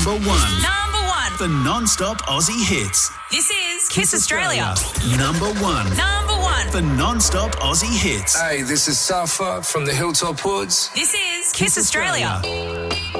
Number one. Number one. For non-stop Aussie hits. This is Kiss Australia. Number one. Number one. For non-stop Aussie hits. Hey, this is Safa from the Hilltop Hoods. This is Kiss Australia.